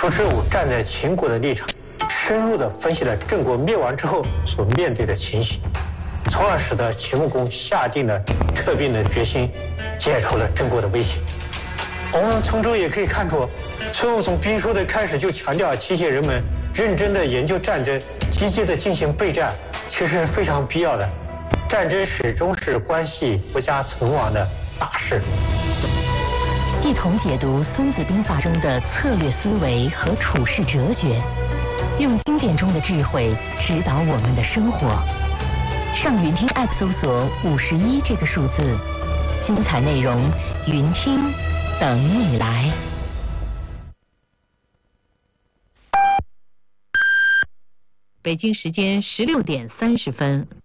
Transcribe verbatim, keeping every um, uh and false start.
朱之武站在秦国的立场，深入地分析了郑国灭亡之后所面对的情形，从而使得秦穆公下定了撤兵的决心，解除了郑国的威胁。我们从中也可以看出，孙武从兵书的开始就强调提醒人们认真的研究战争，积极的进行备战，其实是非常必要的。战争始终是关系国家存亡的大事。 一同解读《孙子兵法》中的策略思维和处世哲学，用经典中的智慧指导我们的生活。上云听 App 搜索五十一这个数字，精彩内容云听等你来。北京时间十六点三十分。